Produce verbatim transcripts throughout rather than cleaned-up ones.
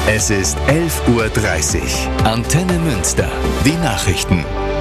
Es ist elf Uhr dreißig. Antenne Münster. Die Nachrichten.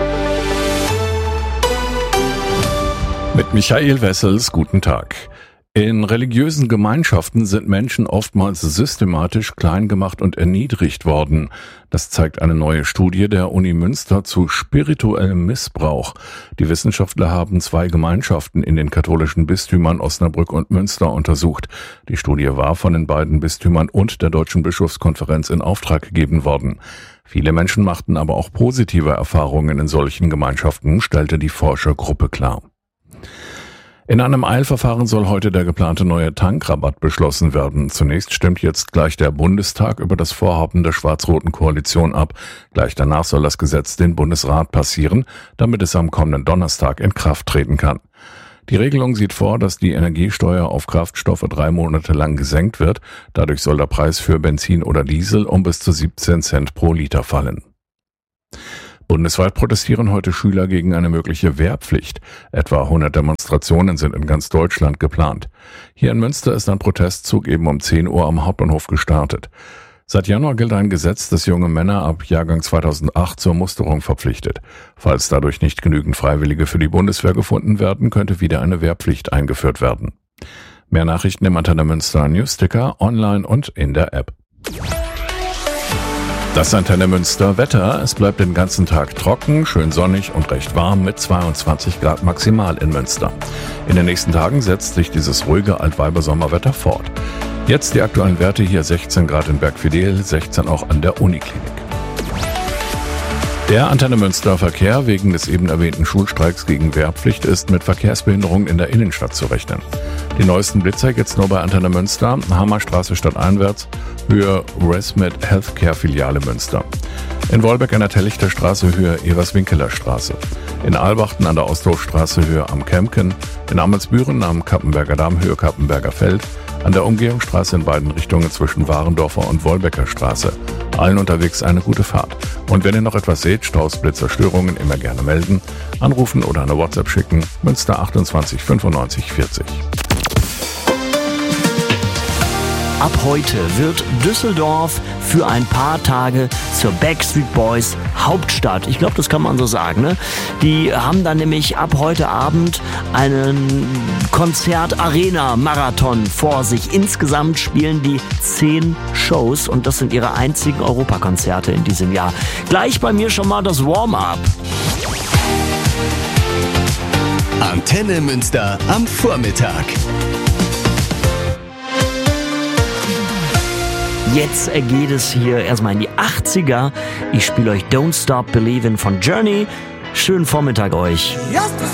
Mit Michael Wessels, guten Tag. In religiösen Gemeinschaften sind Menschen oftmals systematisch klein gemacht und erniedrigt worden. Das zeigt eine neue Studie der Uni Münster zu spirituellem Missbrauch. Die Wissenschaftler haben zwei Gemeinschaften in den katholischen Bistümern Osnabrück und Münster untersucht. Die Studie war von den beiden Bistümern und der Deutschen Bischofskonferenz in Auftrag gegeben worden. Viele Menschen machten aber auch positive Erfahrungen in solchen Gemeinschaften, stellte die Forschergruppe klar. In einem Eilverfahren soll heute der geplante neue Tankrabatt beschlossen werden. Zunächst stimmt jetzt gleich der Bundestag über das Vorhaben der schwarz-roten Koalition ab. Gleich danach soll das Gesetz den Bundesrat passieren, damit es am kommenden Donnerstag in Kraft treten kann. Die Regelung sieht vor, dass die Energiesteuer auf Kraftstoffe drei Monate lang gesenkt wird. Dadurch soll der Preis für Benzin oder Diesel um bis zu siebzehn Cent pro Liter fallen. Bundesweit protestieren heute Schüler gegen eine mögliche Wehrpflicht. Etwa hundert Demonstrationen sind in ganz Deutschland geplant. Hier in Münster ist ein Protestzug eben um zehn Uhr am Hauptbahnhof gestartet. Seit Januar gilt ein Gesetz, das junge Männer ab Jahrgang zweitausendacht zur Musterung verpflichtet. Falls dadurch nicht genügend Freiwillige für die Bundeswehr gefunden werden, könnte wieder eine Wehrpflicht eingeführt werden. Mehr Nachrichten im Antenne Münster Newsticker, online und in der App. Das Antenne Münster Wetter. Es bleibt den ganzen Tag trocken, schön sonnig und recht warm mit zweiundzwanzig Grad maximal in Münster. In den nächsten Tagen setzt sich dieses ruhige Altweiber-Sommerwetter fort. Jetzt die aktuellen Werte hier: sechzehn Grad in Bergfidel, sechzehn auch an der Uniklinik. Der Antenne Münster Verkehr wegen des eben erwähnten Schulstreiks gegen Wehrpflicht ist mit Verkehrsbehinderungen in der Innenstadt zu rechnen. Die neuesten Blitzer jetzt nur bei Antenne Münster, Hammerstraße stadteinwärts, Höhe Resmed Healthcare Filiale Münster. In Wolbeck an der Tellichter Straße Höhe Everswinkeler Straße. In Albachten an der Osthofstraße Höhe am Kempken. In Amelsbüren am Kappenberger Damm Höhe Kappenberger Feld. An der Umgehungsstraße in beiden Richtungen zwischen Warendorfer und Wolbecker Straße. Allen unterwegs eine gute Fahrt. Und wenn ihr noch etwas seht, Staus, Blitzer, Störungen, immer gerne melden, anrufen oder eine WhatsApp schicken. Münster achtundzwanzig fünfundneunzig vierzig. Ab heute wird Düsseldorf für ein paar Tage zur Backstreet Boys Hauptstadt. Ich glaube, das kann man so sagen, ne? Die haben dann nämlich ab heute Abend einen Konzert-Arena-Marathon vor sich. Insgesamt spielen die zehn Shows und das sind ihre einzigen Europakonzerte in diesem Jahr. Gleich bei mir schon mal das Warm-up. Antenne Münster am Vormittag. Jetzt geht es hier erstmal in die achtziger. Ich spiele euch Don't Stop Believin' von Journey. Schönen Vormittag euch.